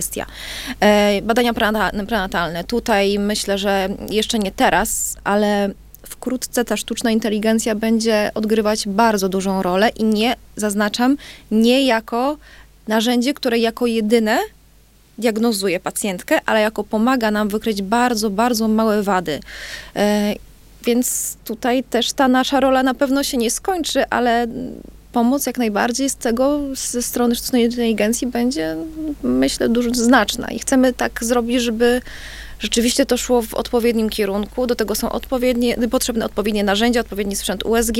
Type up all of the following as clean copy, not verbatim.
kwestia. Badania prenatalne. Tutaj myślę, że jeszcze nie teraz, ale wkrótce ta sztuczna inteligencja będzie odgrywać bardzo dużą rolę i zaznaczam, nie jako narzędzie, które jako jedyne diagnozuje pacjentkę, ale jako pomaga nam wykryć bardzo, bardzo małe wady. Więc tutaj też ta nasza rola na pewno się nie skończy, ale pomoc jak najbardziej ze strony sztucznej inteligencji będzie, myślę, dużo znaczna. I chcemy tak zrobić, żeby rzeczywiście to szło w odpowiednim kierunku. Do tego są potrzebne odpowiednie narzędzia, odpowiedni sprzęt USG,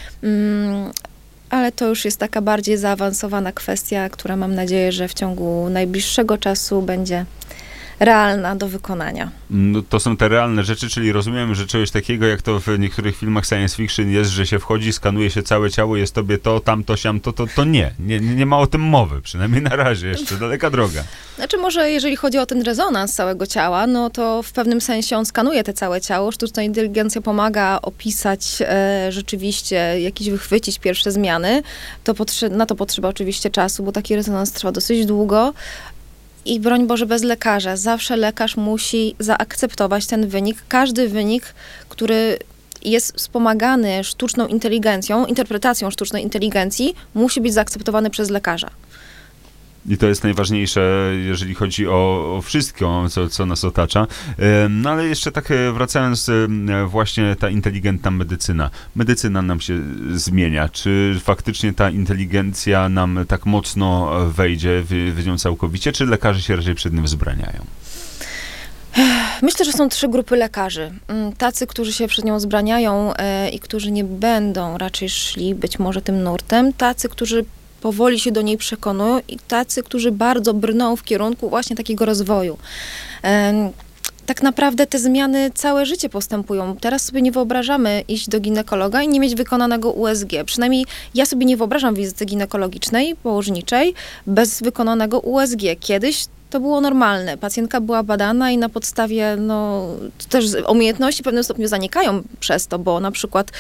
ale to już jest taka bardziej zaawansowana kwestia, która mam nadzieję, że w ciągu najbliższego czasu będzie realna do wykonania. No, to są te realne rzeczy, czyli rozumiem, że czegoś takiego, jak to w niektórych filmach science fiction jest, że się wchodzi, skanuje się całe ciało, jest tobie to, tamto, siam, to nie ma o tym mowy, przynajmniej na razie, jeszcze daleka droga. Znaczy może jeżeli chodzi o ten rezonans całego ciała, no to w pewnym sensie on skanuje te całe ciało, sztuczna inteligencja pomaga opisać rzeczywiście, wychwycić pierwsze zmiany, na to potrzeba oczywiście czasu, bo taki rezonans trwa dosyć długo. I broń Boże, bez lekarza. Zawsze lekarz musi zaakceptować ten wynik. Każdy wynik, który jest wspomagany sztuczną inteligencją, interpretacją sztucznej inteligencji, musi być zaakceptowany przez lekarza. I to jest najważniejsze, jeżeli chodzi o wszystko, co nas otacza. No ale jeszcze tak wracając, właśnie ta inteligentna medycyna. Medycyna nam się zmienia. Czy faktycznie ta inteligencja nam tak mocno wejdzie w nią całkowicie, czy lekarze się raczej przed tym wzbraniają? Myślę, że są 3 grupy lekarzy. Tacy, którzy się przed nią wzbraniają i którzy nie będą raczej szli być może tym nurtem. Tacy, którzy powoli się do niej przekonują i tacy, którzy bardzo brną w kierunku właśnie takiego rozwoju. Tak naprawdę te zmiany całe życie postępują. Teraz sobie nie wyobrażamy iść do ginekologa i nie mieć wykonanego USG. Przynajmniej ja sobie nie wyobrażam wizyty ginekologicznej, położniczej bez wykonanego USG. Kiedyś to było normalne. Pacjentka była badana i na podstawie, też umiejętności w pewnym stopniu zanikają przez to, bo na przykład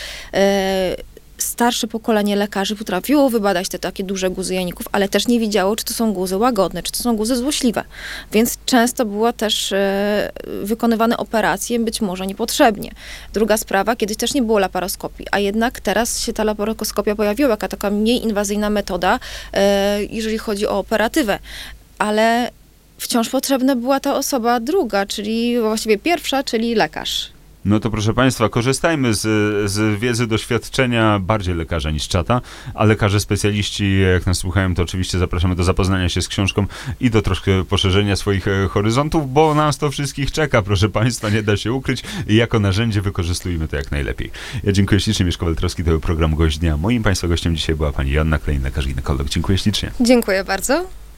starsze pokolenie lekarzy potrafiło wybadać te takie duże guzy jajników, ale też nie wiedziało, czy to są guzy łagodne, czy to są guzy złośliwe. Więc często było też wykonywane operacje być może niepotrzebnie. Druga sprawa, kiedyś też nie było laparoskopii, a jednak teraz się ta laparoskopia pojawiła, jaka taka mniej inwazyjna metoda, jeżeli chodzi o operatywę. Ale wciąż potrzebna była ta osoba druga, czyli właściwie pierwsza, czyli lekarz. No to proszę Państwa, korzystajmy z wiedzy, doświadczenia bardziej lekarza niż czata, a lekarze specjaliści, jak nas słuchają, to oczywiście zapraszamy do zapoznania się z książką i do troszkę poszerzenia swoich horyzontów, bo nas to wszystkich czeka, proszę Państwa, nie da się ukryć i jako narzędzie wykorzystujmy to jak najlepiej. Ja dziękuję ślicznie, Mieszko Weltrowski, to był program Gość Dnia. Moim Państwa gościem dzisiaj była pani Joanna Klein, lekarz ginekolog. Dziękuję ślicznie. Dziękuję bardzo.